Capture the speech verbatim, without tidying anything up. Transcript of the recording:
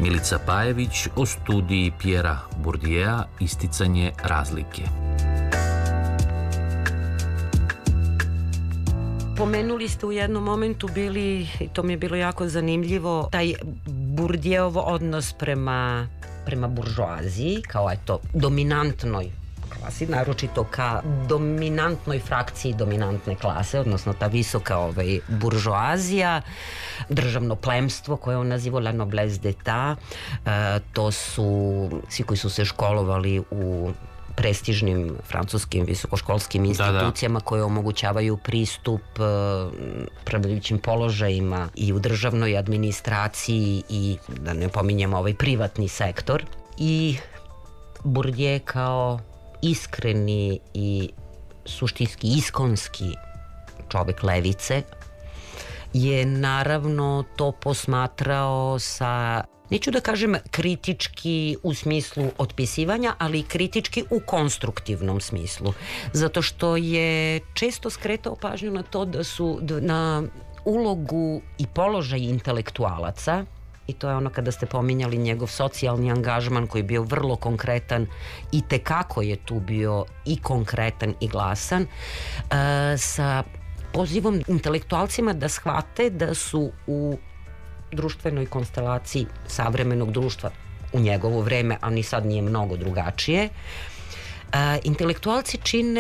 Milica Pajević o studiji Pjera Bourdieu'a Isticanje razlike. Pomenuli ste u jednom momentu bili, i to mi je bilo jako zanimljivo, taj Bourdieuov odnos prema, prema buržoaziji, kao eto, dominantnoj klasi, naročito ka dominantnoj frakciji dominantne klase, odnosno ta visoka ovaj, buržoazija, državno plemstvo koje on naziva la noblesse d'etat, e, to su svi koji su se školovali u prestižnim francuskim visokoškolskim institucijama, da, da, koje omogućavaju pristup prevladujućim položajima i u državnoj administraciji i, da ne pominjemo, ovaj privatni sektor. I Bourdieu kao iskreni i suštinski iskonski čovek levice je naravno to posmatrao sa, neću da kažem kritički u smislu otpisivanja, ali kritički u konstruktivnom smislu. Zato što je često skretao pažnju na to da su, na ulogu i položaj intelektualaca, i to je ono kada ste pominjali njegov socijalni angažman koji je bio vrlo konkretan i tekako je tu bio i konkretan i glasan, e, sa pozivom intelektualcima da shvate da su u društvenoj konstelaciji savremenog društva u njegovo vreme, a ni sad nije mnogo drugačije, e, intelektualci čine